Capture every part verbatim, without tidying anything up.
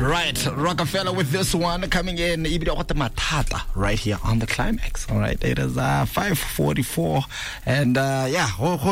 Right, Rockefeller with this one coming in right here on the climax. All right, it is uh, five forty-four, and uh, yeah,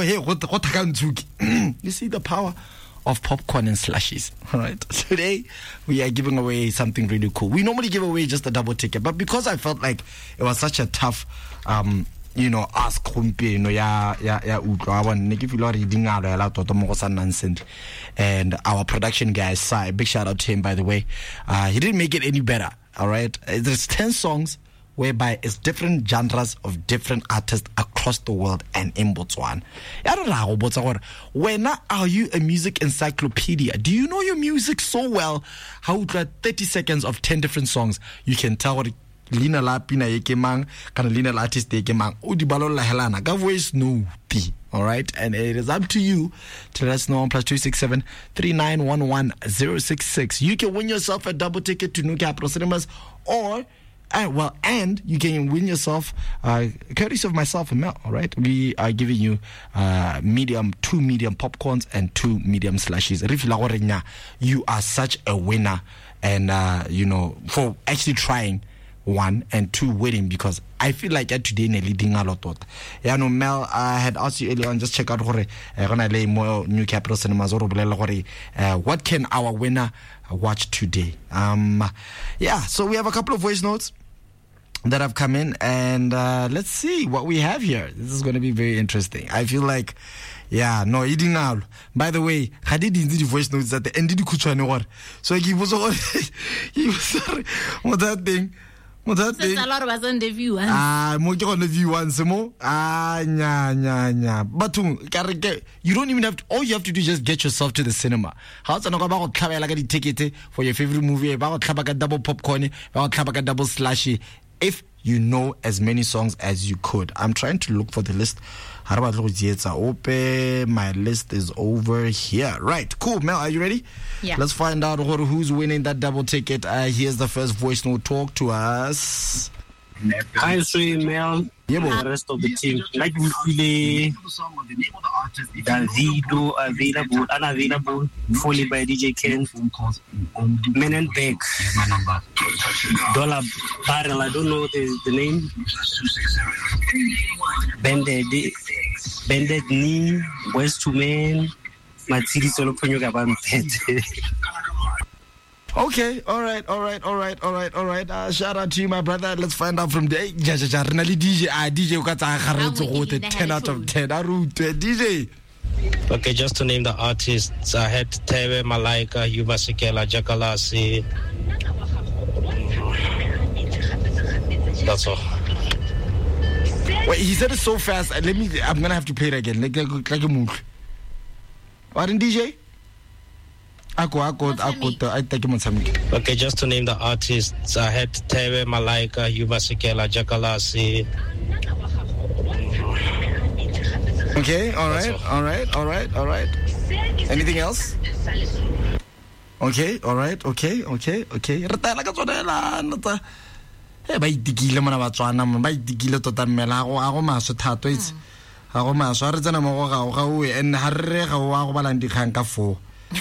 you see the power of popcorn and slushies. All right, today we are giving away something really cool. We normally give away just a double ticket, but because I felt like it was such a tough um you know, ask you know, ya ya ya utwa one give you reading out a lot of more nonsense. And our production guy Sai, big shout out to him by the way. Uh he didn't make it any better. All right, there's ten songs whereby it's different genres of different artists across the world and in Botswana. When are you a music encyclopedia? Do you know your music so well? How thirty seconds of ten different songs you can tell what Lina la pina yeke mang, kana Lina la artist yeke mang. O di balo la helana. Ga voice no ti. All right, and it is up to you to let us know on plus two six seven three nine one one zero six six. You can win yourself a double ticket to New Capital Cinemas, or uh, well, and you can win yourself, uh, courtesy of myself and Mel. All right, we are giving you uh, medium, two medium popcorns and two medium slushies. You are such a winner, and uh, you know, for actually trying. One and two winning, because I feel like at today nearly leading a lot. Yeah, no, Mel, I had asked you earlier on, just check out uh, more New Capital Cinemas or uh, what can our winner watch today? Um, yeah, so we have a couple of voice notes that have come in, and uh, let's see what we have here. This is going to be very interesting. I feel like, yeah, no, he didn't know. By the way, I did the voice notes at the end of the kuchane. So he was all, he was sorry, what that thing. What's that thing? A lot of us on the view. Ah, more on the view once more. Ah, nya, nya, nya. But you don't even have to, all you have to do is just get yourself to the cinema. How's it about the ticket for your favorite movie? About double popcorn, about double slushy. If you know as many songs as you could. I'm trying to look for the list. My list is over here. Right, cool. Mel, are you ready? Yeah. Let's find out who's winning that double ticket. Uh, here's the first voice note. Talk to us. Hi, Sri Mel. Yeah, the rest of the team. Like we feel the video available, unavailable, fully by D J Ken. Men and Beck. Dollar Barrel, I don't know the, the name. Bended, Bended Knee, West to Men, Matsiri Solo Ponyoga. Okay, all right, all right, all right, all right, all right. Uh, shout out to you, my brother. Let's find out from the D J. Ah, D J, you got ten out of ten. D J. Okay, just to name the artists, I had Tebe, Malaika, Yuba Sikela, Jakalasi. That's all. Wait, he said it so fast. Let me. I'm gonna have to play it again. Like, like, like a move. What in D J? Ako, ako, ako, I take him on something. Okay, just to name the artists, I had Tebe, Malaika, Yuba Sikela, Jakalasi. Okay, all right, all right, all right, all right. Anything else? Okay, all right, okay, okay, okay. Retala ka tsona nata. Eh ba itikile mona ba tswana ba itikile tota mmela go a go maso thato itse. Ha go maso a re tsena mo go ga ga o en ha re ga o a go bala ndikgang ka four.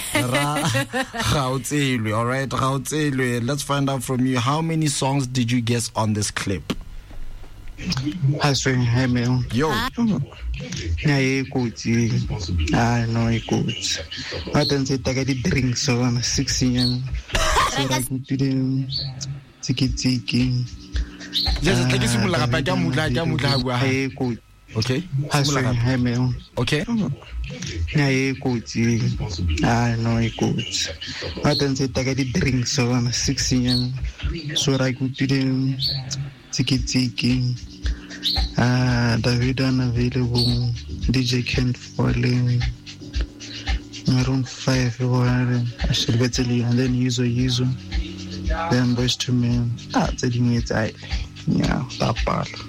All right, let's find out from you. How many songs did you guess on this clip? Hi, sir. Hi, Mel. Yo. Yeah, good. Ah, no, good. I don't say I get drink, so I'm sixteen. So I can do them. Tiki tiki. Just take it simple. Like a mula, a mula. Hey, good. Okay. Hi, sir. Hi, Mel. Okay. Yeah, good. Ah, no, good. I don't say I get drink, so I'm sixteen. So I can do them. Tiki tiki. Ah, David unavailable. D J Kent falling. Maroon five. I should get to you, and then Yuzo Yuzo. Then Boys to Men. Ah, telling it, I. Yeah, that part.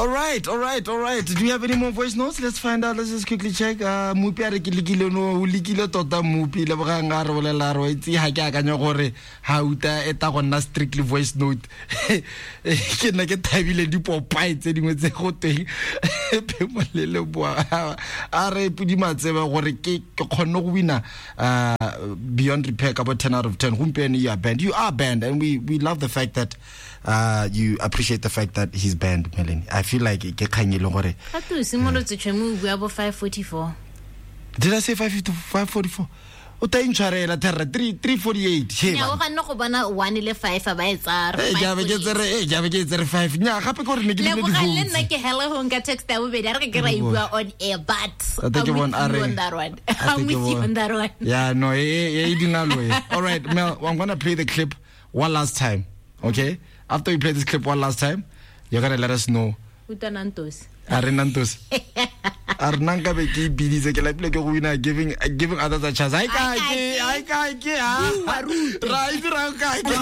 All right, all right, all right. Do you have any more voice notes? Let's find out. Let's just quickly check. Uh, Mupi are kilikilo no ulikilo tota Mupi le bga nga re bolela ro itse ha ke akanya gore ha uta eta gonna strictly voice note. Ke nna ke thabile di popai tse dingwe tse go teng. Pe molele bua. Are pudi matseba gore ke ke khonno go wina uh beyond repair about ten out of ten. Gumpieno you are band. You are band, and we we love the fact that uh you appreciate the fact that he's banned, Melanie. I feel like ke khanyele gore Atu simolotse tshemu bua bo five forty-four. Did I say five forty-four? O ta intshwarela terra three forty-eight. Nya go ganno go bona one le five ba etsa re. Eh ja be ke tsere eh ja be ke tsere five. Nya gape gore ne ke le le go galle nna ke hello ho nka text ya bobedi a re ke ra ibua on air but I think you want are on that one. I'm with you on that one. Yeah, no, eh eh dingalo. All right, Mel, I'm going to play the clip one last time. Okay? After we play this clip one last time, you're going to let us know. Utanantos. Arenantos. Arnanka be ki bidize ke la pleke go wina giving giving others a chance. Ai ka ke, ai ka ke ha. Right ra ka ke.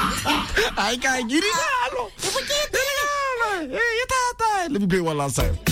Ai ka giri galo. Hey, let me play one last time.